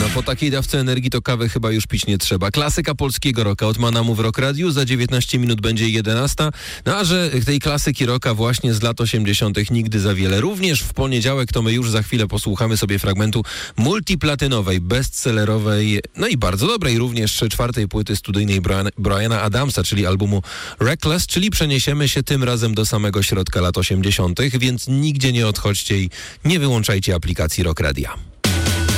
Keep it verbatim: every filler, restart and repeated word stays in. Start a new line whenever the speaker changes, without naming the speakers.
po takiej dawce energii to kawę chyba już pić nie trzeba. Klasyka polskiego rocka od Manamu w Rock Radiu. Za dziewiętnaście minut będzie jedenasta. No a że tej klasyki rocka właśnie z lat osiemdziesiątych nigdy za wiele. Również w poniedziałek to my już za chwilę posłuchamy sobie fragmentu multiplatynowej, bestsellerowej, no i bardzo dobrej również czwartej płyty studyjnej Brian, Briana Adamsa, czyli albumu Reckless, czyli przeniesiemy się tym razem do samego środka lat osiemdziesiątych, więc nigdzie nie odchodźcie i nie wyłączajcie aplikacji Rock Radia.